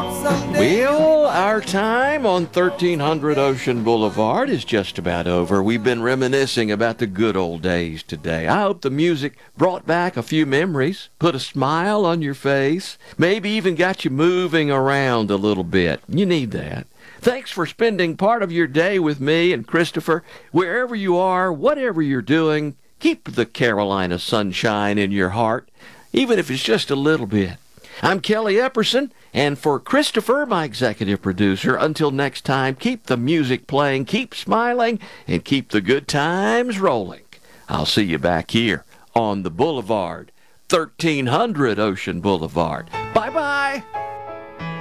Well, our time on 1300 Ocean Boulevard is just about over. We've been reminiscing about the good old days today. I hope the music brought back a few memories, put a smile on your face, maybe even got you moving around a little bit. You need that. Thanks for spending part of your day with me and Christopher. Wherever you are, whatever you're doing, keep the Carolina sunshine in your heart, even if it's just a little bit. I'm Kelly Epperson, and for Christopher, my executive producer, until next time, keep the music playing, keep smiling, and keep the good times rolling. I'll see you back here on the Boulevard, 1300 Ocean Boulevard. Bye-bye.